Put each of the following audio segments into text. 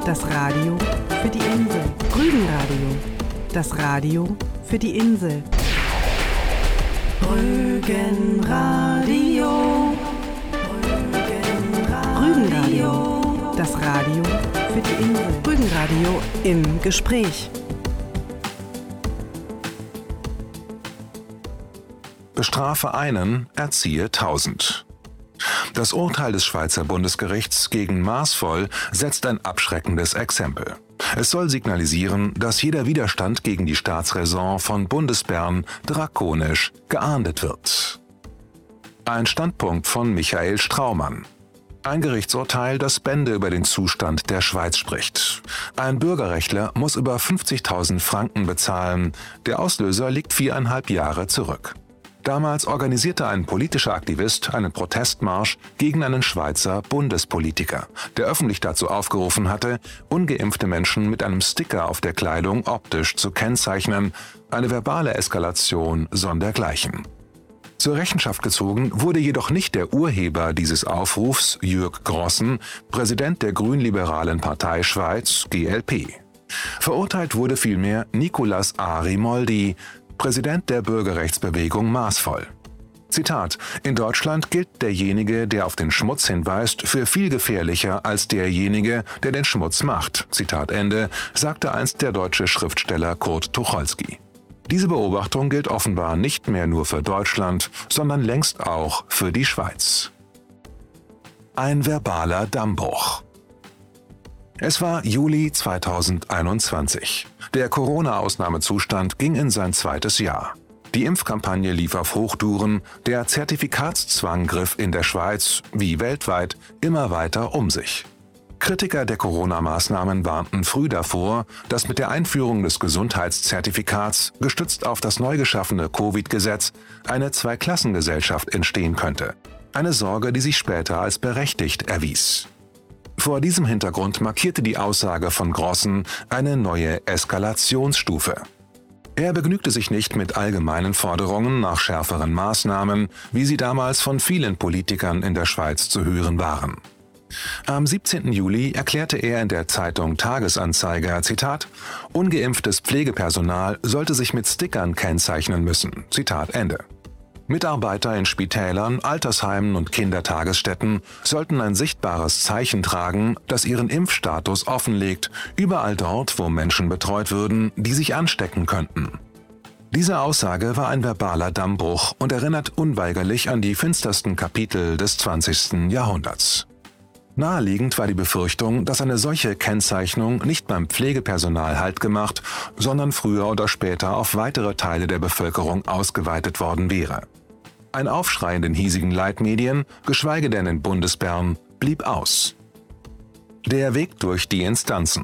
Das Radio für die Insel. Rügenradio. Das Radio für die Insel. Rügenradio. Rügenradio. Das Radio für die Insel. Rügenradio im Gespräch. Bestrafe einen, erziehe 1000. Das Urteil des Schweizer Bundesgerichts gegen Maßvoll setzt ein abschreckendes Exempel. Es soll signalisieren, dass jeder Widerstand gegen die Staatsräson von Bundesbern drakonisch geahndet wird. Ein Standpunkt von Michael Straumann. Ein Gerichtsurteil, das Bände über den Zustand der Schweiz spricht. Ein Bürgerrechtler muss über 50.000 Franken bezahlen. Der Auslöser liegt 4,5 Jahre zurück. Damals organisierte ein politischer Aktivist einen Protestmarsch gegen einen Schweizer Bundespolitiker, der öffentlich dazu aufgerufen hatte, ungeimpfte Menschen mit einem Sticker auf der Kleidung optisch zu kennzeichnen, eine verbale Eskalation sondergleichen. Zur Rechenschaft gezogen wurde jedoch nicht der Urheber dieses Aufrufs, Jürg Grossen, Präsident der Grünliberalen Partei Schweiz, GLP. Verurteilt wurde vielmehr Nicolas A. Rimoldi, Präsident der Bürgerrechtsbewegung Maßvoll. Zitat: In Deutschland gilt derjenige, der auf den Schmutz hinweist, für viel gefährlicher als derjenige, der den Schmutz macht. Zitat Ende, sagte einst der deutsche Schriftsteller Kurt Tucholsky. Diese Beobachtung gilt offenbar nicht mehr nur für Deutschland, sondern längst auch für die Schweiz. Ein verbaler Dammbruch. Es war Juli 2021. Der Corona-Ausnahmezustand ging in sein zweites Jahr. Die Impfkampagne lief auf Hochtouren, der Zertifikatszwang griff in der Schweiz, wie weltweit, immer weiter um sich. Kritiker der Corona-Maßnahmen warnten früh davor, dass mit der Einführung des Gesundheitszertifikats, gestützt auf das neu geschaffene Covid-Gesetz, eine Zweiklassengesellschaft entstehen könnte. Eine Sorge, die sich später als berechtigt erwies. Vor diesem Hintergrund markierte die Aussage von Grossen eine neue Eskalationsstufe. Er begnügte sich nicht mit allgemeinen Forderungen nach schärferen Maßnahmen, wie sie damals von vielen Politikern in der Schweiz zu hören waren. Am 17. Juli erklärte er in der Zeitung Tagesanzeiger, Zitat, ungeimpftes Pflegepersonal sollte sich mit Stickern kennzeichnen müssen. Zitat Ende. Mitarbeiter in Spitälern, Altersheimen und Kindertagesstätten sollten ein sichtbares Zeichen tragen, das ihren Impfstatus offenlegt, überall dort, wo Menschen betreut würden, die sich anstecken könnten. Diese Aussage war ein verbaler Dammbruch und erinnert unweigerlich an die finstersten Kapitel des 20. Jahrhunderts. Naheliegend war die Befürchtung, dass eine solche Kennzeichnung nicht beim Pflegepersonal Halt gemacht, sondern früher oder später auf weitere Teile der Bevölkerung ausgeweitet worden wäre. Ein Aufschrei in den hiesigen Leitmedien, geschweige denn in Bundesbern, blieb aus. Der Weg durch die Instanzen.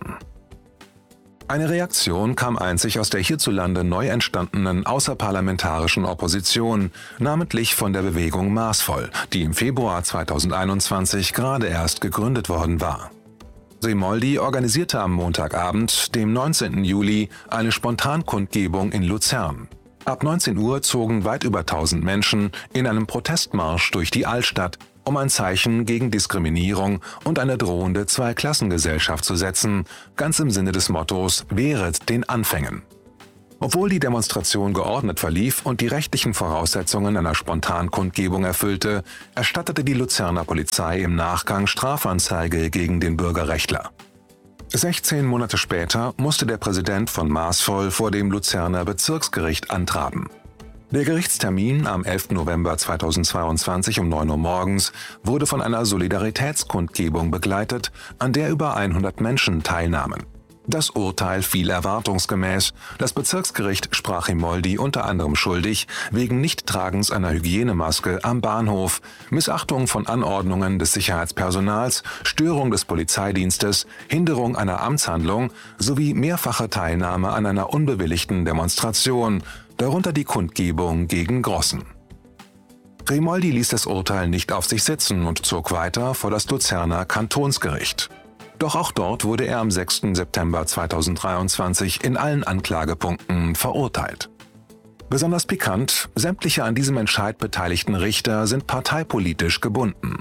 Eine Reaktion kam einzig aus der hierzulande neu entstandenen außerparlamentarischen Opposition, namentlich von der Bewegung Maßvoll, die im Februar 2021 gerade erst gegründet worden war. Rimoldi organisierte am Montagabend, dem 19. Juli, eine Spontankundgebung in Luzern. Ab 19 Uhr zogen weit über 1000 Menschen in einem Protestmarsch durch die Altstadt, um ein Zeichen gegen Diskriminierung und eine drohende Zweiklassengesellschaft zu setzen, ganz im Sinne des Mottos »Wehret den Anfängen«. Obwohl die Demonstration geordnet verlief und die rechtlichen Voraussetzungen einer Spontankundgebung erfüllte, erstattete die Luzerner Polizei im Nachgang Strafanzeige gegen den Bürgerrechtler. 16 Monate später musste der Präsident von Maßvoll vor dem Luzerner Bezirksgericht antraben. Der Gerichtstermin am 11. November 2022 um 9 Uhr morgens wurde von einer Solidaritätskundgebung begleitet, an der über 100 Menschen teilnahmen. Das Urteil fiel erwartungsgemäß. Das Bezirksgericht sprach Rimoldi unter anderem schuldig wegen Nichttragens einer Hygienemaske am Bahnhof, Missachtung von Anordnungen des Sicherheitspersonals, Störung des Polizeidienstes, Hinderung einer Amtshandlung sowie mehrfache Teilnahme an einer unbewilligten Demonstration, darunter die Kundgebung gegen Grossen. Rimoldi ließ das Urteil nicht auf sich sitzen und zog weiter vor das Luzerner Kantonsgericht. Doch auch dort wurde er am 6. September 2023 in allen Anklagepunkten verurteilt. Besonders pikant, sämtliche an diesem Entscheid beteiligten Richter sind parteipolitisch gebunden.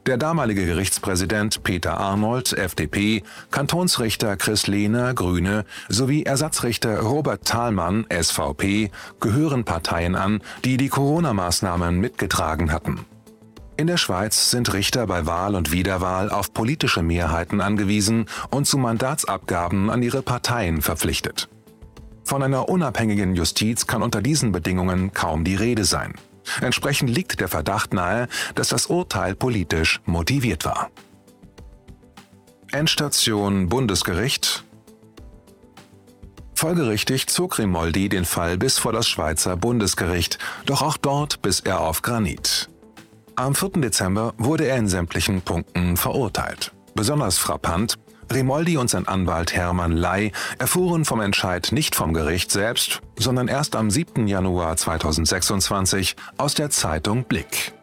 Der damalige Gerichtspräsident Peter Arnold, FDP, Kantonsrichter Chris Lehner, Grüne, sowie Ersatzrichter Robert Thalmann, SVP, gehören Parteien an, die die Corona-Maßnahmen mitgetragen hatten. In der Schweiz sind Richter bei Wahl und Wiederwahl auf politische Mehrheiten angewiesen und zu Mandatsabgaben an ihre Parteien verpflichtet. Von einer unabhängigen Justiz kann unter diesen Bedingungen kaum die Rede sein. Entsprechend liegt der Verdacht nahe, dass das Urteil politisch motiviert war. Endstation Bundesgericht. Folgerichtig zog Rimoldi den Fall bis vor das Schweizer Bundesgericht, doch auch dort biss er auf Granit. Am 4. Dezember wurde er in sämtlichen Punkten verurteilt. Besonders frappant: Rimoldi und sein Anwalt Hermann Ley erfuhren vom Entscheid nicht vom Gericht selbst, sondern erst am 7. Januar 2026 aus der Zeitung Blick.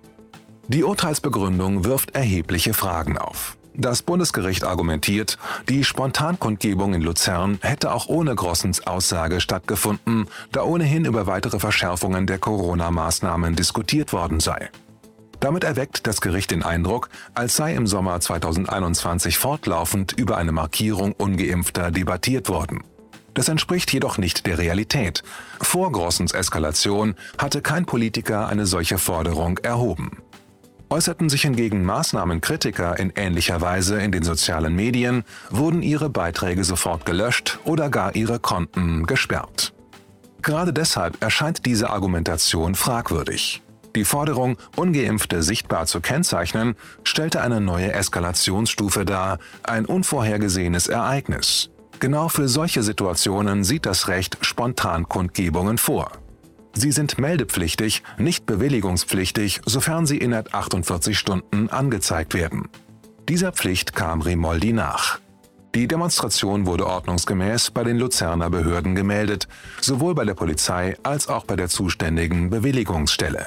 Die Urteilsbegründung wirft erhebliche Fragen auf. Das Bundesgericht argumentiert, die Spontankundgebung in Luzern hätte auch ohne Grossens Aussage stattgefunden, da ohnehin über weitere Verschärfungen der Corona-Maßnahmen diskutiert worden sei. Damit erweckt das Gericht den Eindruck, als sei im Sommer 2021 fortlaufend über eine Markierung Ungeimpfter debattiert worden. Das entspricht jedoch nicht der Realität. Vor Grossens Eskalation hatte kein Politiker eine solche Forderung erhoben. Äußerten sich hingegen Maßnahmenkritiker in ähnlicher Weise in den sozialen Medien, wurden ihre Beiträge sofort gelöscht oder gar ihre Konten gesperrt. Gerade deshalb erscheint diese Argumentation fragwürdig. Die Forderung, Ungeimpfte sichtbar zu kennzeichnen, stellte eine neue Eskalationsstufe dar, ein unvorhergesehenes Ereignis. Genau für solche Situationen sieht das Recht Spontankundgebungen vor. Sie sind meldepflichtig, nicht bewilligungspflichtig, sofern sie innerhalb 48 Stunden angezeigt werden. Dieser Pflicht kam Rimoldi nach. Die Demonstration wurde ordnungsgemäß bei den Luzerner Behörden gemeldet, sowohl bei der Polizei als auch bei der zuständigen Bewilligungsstelle.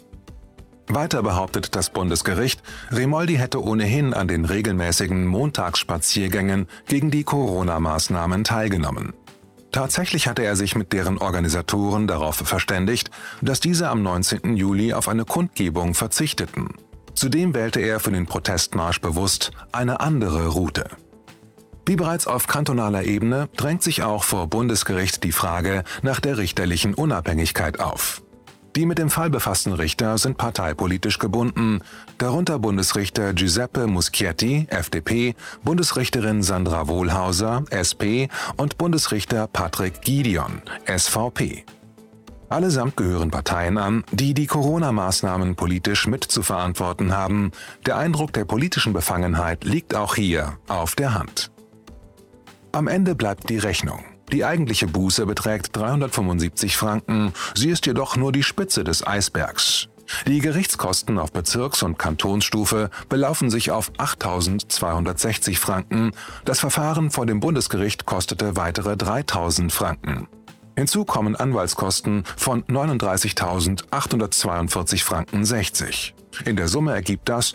Weiter behauptet das Bundesgericht, Rimoldi hätte ohnehin an den regelmäßigen Montagsspaziergängen gegen die Corona-Maßnahmen teilgenommen. Tatsächlich hatte er sich mit deren Organisatoren darauf verständigt, dass diese am 19. Juli auf eine Kundgebung verzichteten. Zudem wählte er für den Protestmarsch bewusst eine andere Route. Wie bereits auf kantonaler Ebene drängt sich auch vor Bundesgericht die Frage nach der richterlichen Unabhängigkeit auf. Die mit dem Fall befassten Richter sind parteipolitisch gebunden, darunter Bundesrichter Giuseppe Muschietti, FDP, Bundesrichterin Sandra Wohlhauser, SP und Bundesrichter Patrick Gideon, SVP. Allesamt gehören Parteien an, die die Corona-Maßnahmen politisch mitzuverantworten haben. Der Eindruck der politischen Befangenheit liegt auch hier auf der Hand. Am Ende bleibt die Rechnung. Die eigentliche Buße beträgt 375 Franken, sie ist jedoch nur die Spitze des Eisbergs. Die Gerichtskosten auf Bezirks- und Kantonsstufe belaufen sich auf 8.260 Franken, das Verfahren vor dem Bundesgericht kostete weitere 3.000 Franken. Hinzu kommen Anwaltskosten von 39.842 Franken 60. In der Summe ergibt das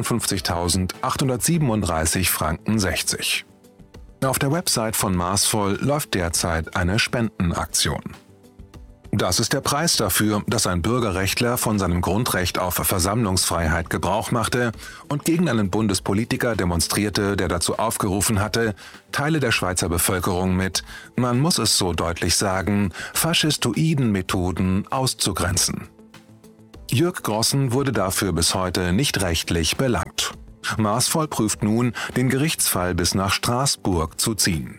51.837 Franken 60. Auf der Website von Maßvoll läuft derzeit eine Spendenaktion. Das ist der Preis dafür, dass ein Bürgerrechtler von seinem Grundrecht auf Versammlungsfreiheit Gebrauch machte und gegen einen Bundespolitiker demonstrierte, der dazu aufgerufen hatte, Teile der Schweizer Bevölkerung mit, man muss es so deutlich sagen, faschistoiden Methoden auszugrenzen. Jürg Grossen wurde dafür bis heute nicht rechtlich belangt. Maßvoll prüft nun, den Gerichtsfall bis nach Straßburg zu ziehen.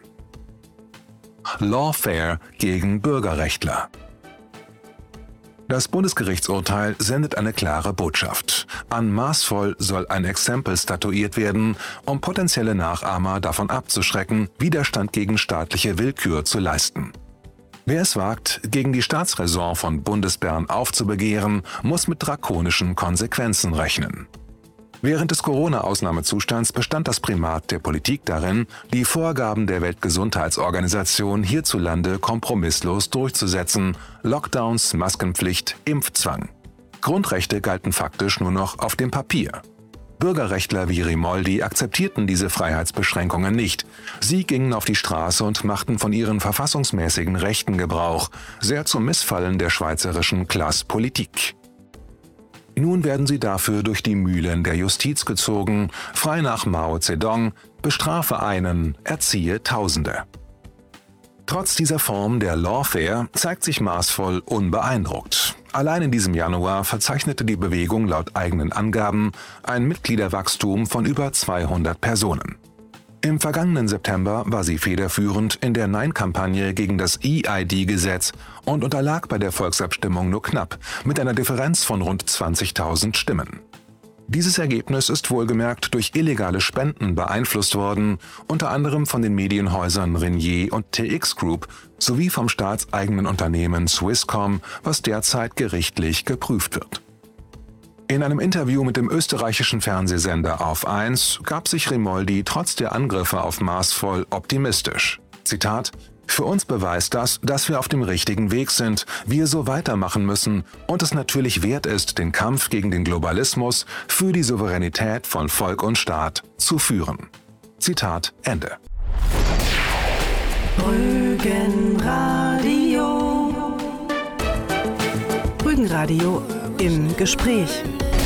Lawfare gegen Bürgerrechtler. Das Bundesgerichtsurteil sendet eine klare Botschaft. An Maßvoll soll ein Exempel statuiert werden, um potenzielle Nachahmer davon abzuschrecken, Widerstand gegen staatliche Willkür zu leisten. Wer es wagt, gegen die Staatsräson von Bundesbern aufzubegehren, muss mit drakonischen Konsequenzen rechnen. Während des Corona-Ausnahmezustands bestand das Primat der Politik darin, die Vorgaben der Weltgesundheitsorganisation hierzulande kompromisslos durchzusetzen: Lockdowns, Maskenpflicht, Impfzwang. Grundrechte galten faktisch nur noch auf dem Papier. Bürgerrechtler wie Rimoldi akzeptierten diese Freiheitsbeschränkungen nicht. Sie gingen auf die Straße und machten von ihren verfassungsmäßigen Rechten Gebrauch, sehr zum Missfallen der schweizerischen Classe Politique. Nun werden sie dafür durch die Mühlen der Justiz gezogen, frei nach Mao Zedong, bestrafe einen, erziehe Tausende. Trotz dieser Form der Lawfare zeigt sich maßvoll unbeeindruckt. Allein in diesem Januar verzeichnete die Bewegung laut eigenen Angaben ein Mitgliederwachstum von über 200 Personen. Im vergangenen September war sie federführend in der Nein-Kampagne gegen das EID-Gesetz und unterlag bei der Volksabstimmung nur knapp, mit einer Differenz von rund 20.000 Stimmen. Dieses Ergebnis ist wohlgemerkt durch illegale Spenden beeinflusst worden, unter anderem von den Medienhäusern Ringier und TX Group sowie vom staatseigenen Unternehmen Swisscom, was derzeit gerichtlich geprüft wird. In einem Interview mit dem österreichischen Fernsehsender Auf 1 gab sich Rimoldi trotz der Angriffe auf Maßvoll optimistisch. Zitat: Für uns beweist das, dass wir auf dem richtigen Weg sind, wir so weitermachen müssen und es natürlich wert ist, den Kampf gegen den Globalismus für die Souveränität von Volk und Staat zu führen. Zitat Ende. Rügenradio. Rügenradio im Gespräch.